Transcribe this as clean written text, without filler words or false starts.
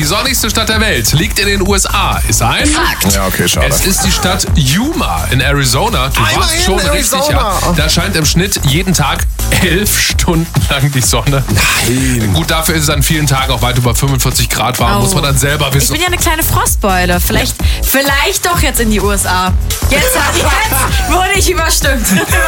sonnigste Stadt der Welt liegt in den USA. Ist ein Fakt. Ja, okay, schade. Es ist die Stadt Yuma in Arizona. Du warst Immerhin schon Arizona. richtig, ja. Da scheint im Schnitt jeden Tag 11 Stunden lang die Sonne. Nein. Gut, dafür ist es an vielen Tagen auch weit über 45 Grad warm, Oh. muss man dann selber Ich wissen. bin ja eine kleine Frostbeule. Vielleicht doch jetzt in die USA. Jetzt wurde ich überstimmt.